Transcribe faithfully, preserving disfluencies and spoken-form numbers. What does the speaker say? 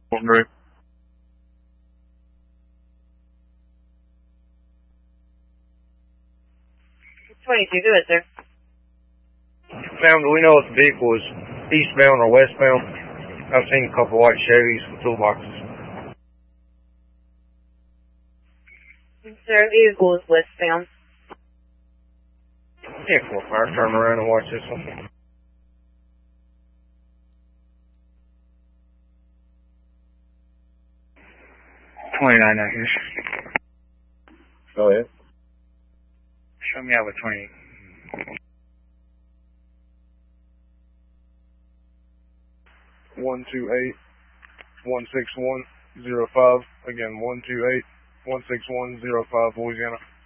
Agree. twenty-two, go ahead, sir. Ma'am, do we know if the vehicle is eastbound or westbound? I've seen a couple white Chevys with toolboxes. Sir, vehicle is westbound. Yeah, four fire, turn around and watch this one. twenty-nine out here. Go ahead. Show me out with twenty-eight. one two eight, one six one, zero five. Again, one two eight, one six one, zero five, Louisiana.